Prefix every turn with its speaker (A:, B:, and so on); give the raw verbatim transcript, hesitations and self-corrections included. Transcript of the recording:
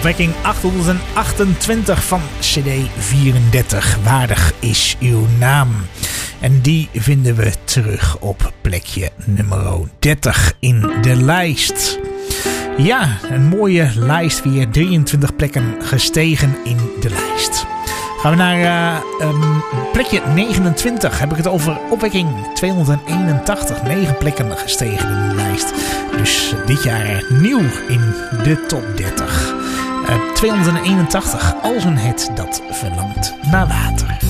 A: opwekking achthonderdachtentwintig van C D vierendertig. Waardig is uw naam. En die vinden we terug op plekje nummer dertig in de lijst. Ja, een mooie lijst. Weer drieëntwintig plekken gestegen in de lijst. Gaan we naar uh, um, plekje negenentwintig. Heb ik het over opwekking tweehonderdeenentachtig. negen plekken gestegen in de lijst. Dus dit jaar nieuw in de top dertig. Uh, tweehonderdeenentachtig. Als een het dat verlangt naar water.